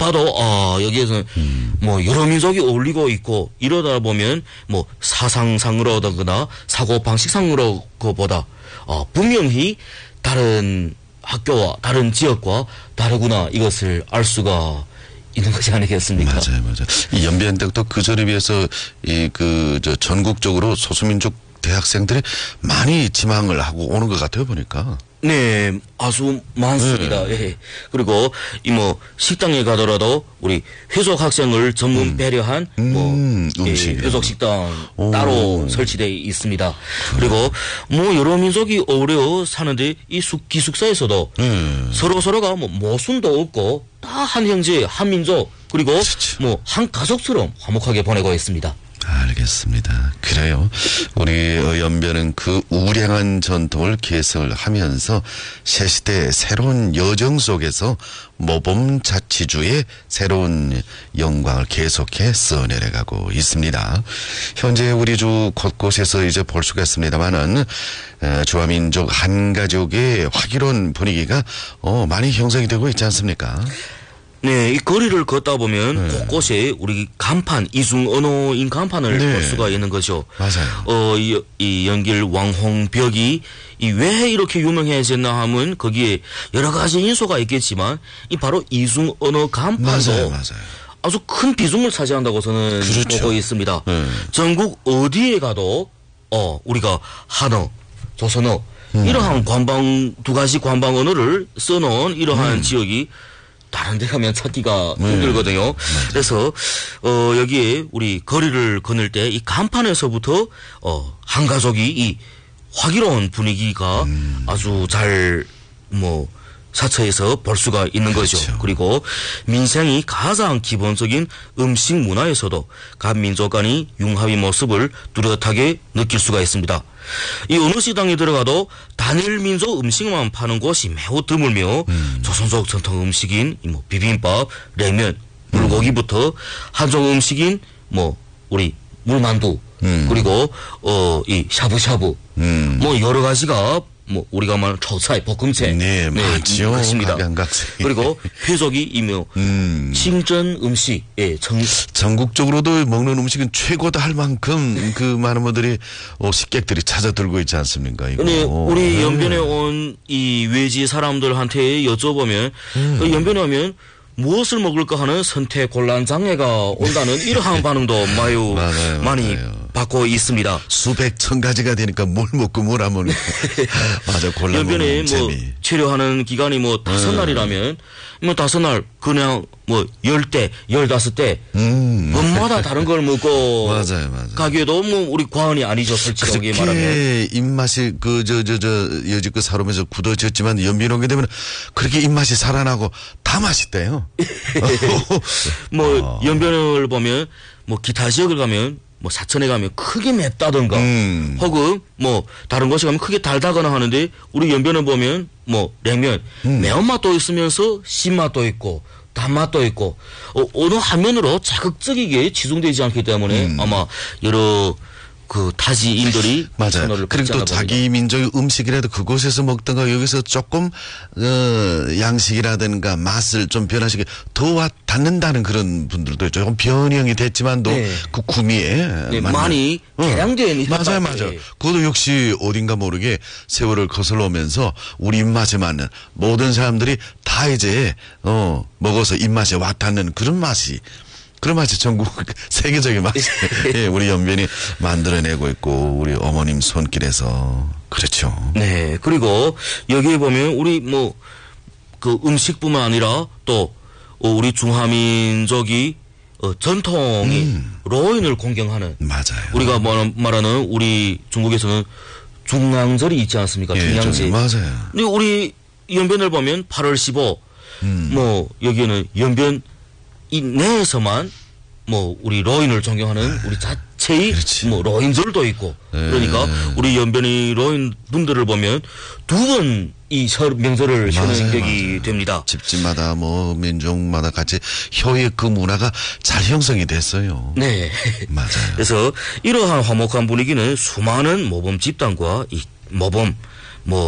봐도 여기에서는 뭐 여러 민족이 어울리고 있고 이러다 보면 뭐 사상상으로거나 사고 방식상으로보다 분명히 다른 학교와 다른 지역과 다르구나 이것을 알 수가 있는 것이 아니겠습니까? 맞아요. 이 연변대학도 그 전에 비해서 전국적으로 소수민족 대학생들이 많이 지망을 하고 오는 것 같아요, 보니까. 네, 아주 많습니다. 네. 예. 그리고 식당에 가더라도 우리 회속 학생을 전문 배려한 음식 회속 식당 따로 설치되어 있습니다. 그리고 여러 민족이 어우러 사는데 이 기숙사에서도 서로가 모순도 없고 다 한 형제, 한 민족 그리고 그렇죠. 한 가족처럼 화목하게 보내고 있습니다. 알겠습니다. 그래요. 우리 연변은 그 우량한 전통을 개설하면서 새시대의 새로운 여정 속에서 모범 자치주의 새로운 영광을 계속해 써내려가고 있습니다. 현재 우리 주 곳곳에서 이제 볼 수가 있습니다만은 주화민족 한 가족의 화기로운 분위기가 많이 형성이 되고 있지 않습니까? 네, 이 거리를 걷다 보면 곳곳에 우리 간판, 이중 언어인 간판을 볼 수가 있는 거죠. 맞아요. 이 연길 왕홍벽이 왜 이렇게 유명해졌나 하면 거기에 여러 가지 인소가 있겠지만 이 바로 이중 언어 간판도 맞아요. 아주 큰 비중을 차지한다고 저는 보고 있습니다. 전국 어디에 가도 우리가 한어, 조선어 이러한 두 가지 관방 언어를 써놓은 이러한 지역이 다른 데 가면 찾기가 힘들거든요. 그래서 여기에 우리 거리를 거닐 때 이 간판에서부터 한 가족이 이 화기로운 분위기가 아주 잘 사처에서 볼 수가 있는 거죠. 그렇죠. 그리고 민생이 가장 기본적인 음식 문화에서도 각 민족 간의 융합의 모습을 뚜렷하게 느낄 수가 있습니다. 이 어느 시장에 들어가도 단일 민족 음식만 파는 곳이 매우 드물며 조선족 전통 음식인 비빔밥, 냉면, 물고기부터 한족 음식인 우리 물만두 그리고 이 샤브샤브 여러 가지가 우리가 말하는 초차이, 볶음채. 네, 맞죠. 그렇습니다. 각양각색. 그리고 회족이清真 음식, 전국적으로도 먹는 음식은 최고다 할 만큼 그 많은 분들이 식객들이 찾아들고 있지 않습니까? 이거. 네, 우리 연변에 온 이 외지 사람들한테 여쭤보면 연변에 오면 무엇을 먹을까 하는 선택 곤란 장애가 온다는 이러한 반응도 많이 받고 있습니다. 수백 천 가지가 되니까 뭘 먹고 뭘 하면 맞아 골라 먹는 재미. 체류하는 기간이 5날이라면 5날 그냥 10대, 15대 밤마다 다른 걸 먹고 맞아요. 가기에도 우리 과언이 아니죠. 솔직하게 말하면. 입맛이 여지껏 살아오면서 굳어졌지만 연변 오게 되면 그렇게 입맛이 살아나고 다 맛있대요. 연변을 보면 기타 지역을 가면 사천에 가면 크게 맵다던가 혹은 다른 곳에 가면 크게 달다거나 하는데 우리 연변을 보면 냉면 매운맛도 있으면서 신맛도 있고 단맛도 있고 어느 화면으로 자극적이게 지중되지 않기 때문에 아마 여러 그 타지인들이 맞아요. 그리고 또 자기 민족의 음식이라도 그곳에서 먹던가 여기서 조금 양식이라든가 맛을 좀 변화시켜 더 와 닿는다는 그런 분들도 조금 변형이 됐지만도 그 구미에 많이 개량된 맞아요. 그것도 역시 어딘가 모르게 세월을 거슬러 오면서 우리 입맛에 맞는 모든 사람들이 다 이제 먹어서 입맛에 와 닿는 그런 맛이 전국 세계적인 맛이 우리 연변이 만들어내고 있고 우리 어머님 손길에서 그렇죠. 네. 그리고 여기에 보면 우리 그 음식뿐만 아니라 또 우리 중화민족이 전통이 로인을 공경하는 맞아요. 우리가 말하는 우리 중국에서는 중앙절이 있지 않습니까? 중앙제. 맞아요. 근데 우리 연변을 보면 8월 15 여기에는 연변 이 내에서만 우리 로인을 존경하는 우리 자체의 로인절도 있고 그러니까 우리 연변의 로인 분들을 보면 두 번 이 명절을 쉬는 격이 됩니다. 집집마다 민족마다 같이 효의 그 문화가 잘 형성이 됐어요. 네. 맞아요. 그래서 이러한 화목한 분위기는 수많은 모범 집단과 이 모범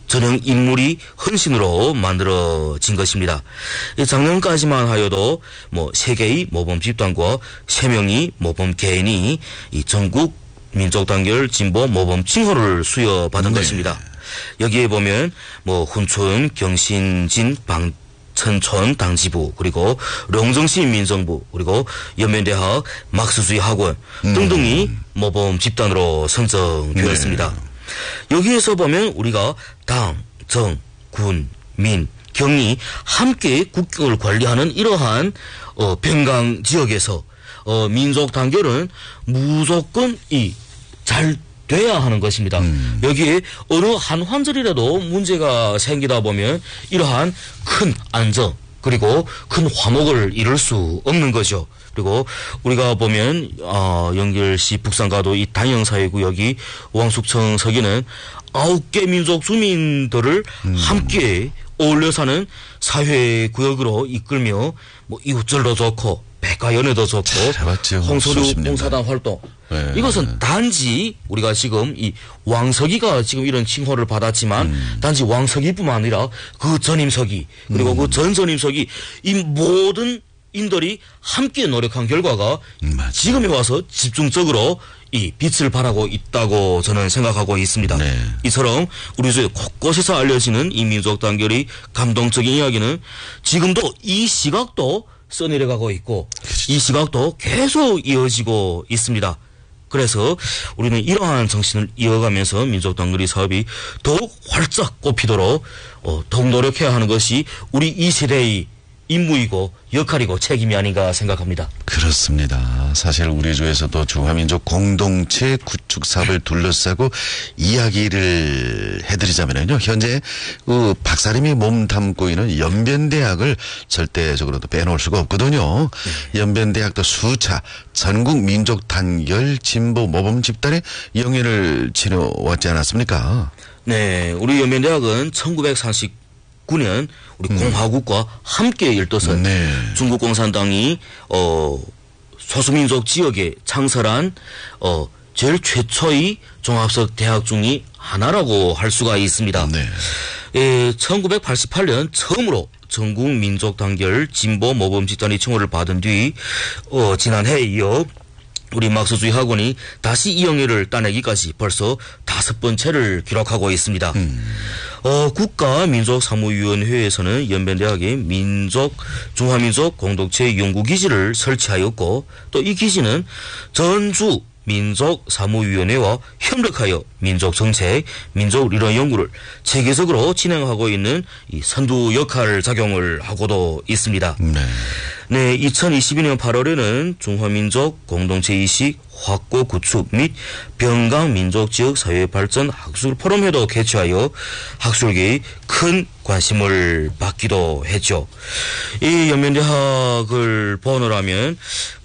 전형 인물이 헌신으로 만들어진 것입니다. 작년까지만 하여도 뭐 3개의 모범 집단과 3명의 모범 개인이 이 전국 민족 단결 진보 모범 칭호를 수여받은 것입니다. 여기에 보면 뭐 훈촌, 경신진, 방천촌 당지부, 그리고 룡정시 민정부, 그리고 연면대학 막스주의 학원 등등이 모범 집단으로 선정되었습니다. 여기에서 보면 우리가 당, 정, 군, 민, 경이 함께 국경을 관리하는 이러한 변강 지역에서 민족 단결은 무조건 잘 돼야 하는 것입니다. 여기에 어느 한 환절이라도 문제가 생기다 보면 이러한 큰 안정 그리고 큰 화목을 이룰 수 없는 거죠. 그리고 우리가 보면 연결시 북산가도 이 단영사회구역이 왕숙청 서기는 9개 민족 주민들을 함께 어울려 사는 사회구역으로 이끌며 뭐 이웃절도 좋고 백과연애도 좋고 홍소류 봉사단 활동 이것은 단지 우리가 지금 이 왕서기가 지금 이런 칭호를 받았지만 단지 왕서기뿐만 아니라 그 전임서기 그리고 그 전전임서기 이 모든 인들이 함께 노력한 결과가 지금에 와서 집중적으로 이 빛을 발하고 있다고 저는 생각하고 있습니다. 이처럼 우리 주에 곳곳에서 알려지는 이 민족 단결의 감동적인 이야기는 지금도 이 시각도 써내려가고 있고 이 시각도 계속 이어지고 있습니다. 그래서 우리는 이러한 정신을 이어가면서 민족 단결의 사업이 더욱 활짝 꼽히도록 더욱 노력해야 하는 것이 우리 이 세대의 임무이고 역할이고 책임이 아닌가 생각합니다. 그렇습니다. 사실 우리 주에서도 중화민족 공동체 구축 사업을 둘러싸고 이야기를 해드리자면요. 현재 그 박사님이 몸 담고 있는 연변대학을 절대적으로도 빼놓을 수가 없거든요. 연변대학도 수차 전국 민족 단결 진보 모범 집단의 영예를 지녀왔지 않았습니까? 네, 우리 연변대학은 1939년 우리 공화국과 함께 일떠서 중국 공산당이 소수민족 지역에 창설한 제일 최초의 종합적 대학 중의 하나라고 할 수가 있습니다. 1988년 처음으로 전국 민족 단결 진보 모범 집단의 칭호를 받은 뒤 지난해에 이어 우리 막스주의 학원이 다시 이 영예를 따내기까지 벌써 5번째를 기록하고 있습니다. 국가민족사무위원회에서는 연변대학의 중화민족 공동체 연구기지를 설치하였고 또 이 기지는 전주 민족사무위원회와 협력하여 민족정책, 민족리론 연구를 체계적으로 진행하고 있는 이 선두 역할 작용을 하고도 있습니다. 네, 2022년 8월에는 중화민족 공동체의식 확고 구축 및 변강 민족 지역 사회 발전 학술 포럼회도 개최하여 학술계의 큰 관심을 받기도 했죠. 이 연변대학을 번호라면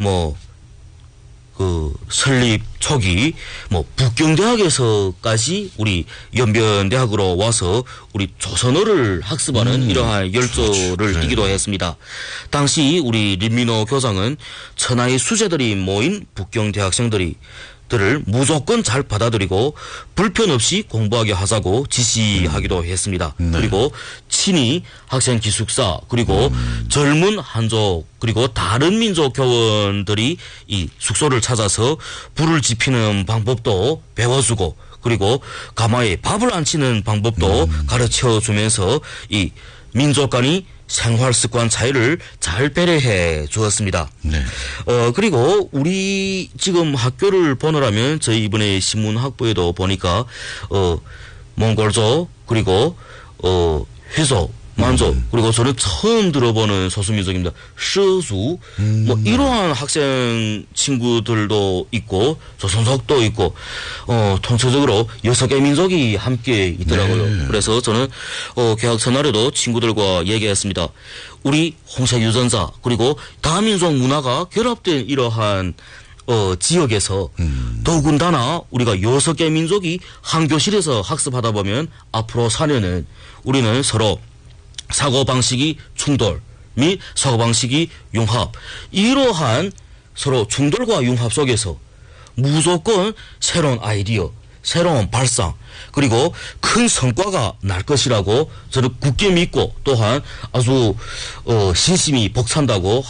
설립 초기 북경대학에서까지 우리 연변대학으로 와서 우리 조선어를 학습하는 이러한 열조를 띠기도 했습니다. 당시 우리 린민호 교장은 천하의 수재들이 모인 북경대학생들을 무조건 잘 받아들이고 불편 없이 공부하게 하자고 지시하기도 했습니다. 그리고 친히 학생 기숙사 그리고 젊은 한족 그리고 다른 민족 교원들이 이 숙소를 찾아서 불을 지피는 방법도 배워주고 그리고 가마에 밥을 안 치는 방법도 가르쳐주면서 이 민족 간의 생활 습관 차이를 잘 배려해 주었습니다. 그리고 우리 지금 학교를 보느라면 저희 이번에 신문학부에도 보니까 몽골족 그리고 회족 만족 그리고 저는 처음 들어보는 소수민족입니다. 셔수 이러한 학생 친구들도 있고 조선족도 있고 통째적으로 6개 민족이 함께 있더라고요. 그래서 저는 개학 전날에도 친구들과 얘기했습니다. 우리 홍세 유전자 그리고 다민족 문화가 결합된 이러한 지역에서 더군다나 우리가 6개 민족이 한 교실에서 학습하다 보면 앞으로 4년은 우리는 서로 사고방식이 충돌 및 사고방식이 융합 이러한 서로 충돌과 융합 속에서 무조건 새로운 아이디어 새로운 발상 그리고 큰 성과가 날 것이라고 저는 굳게 믿고 또한 아주 신심이 벅찬다고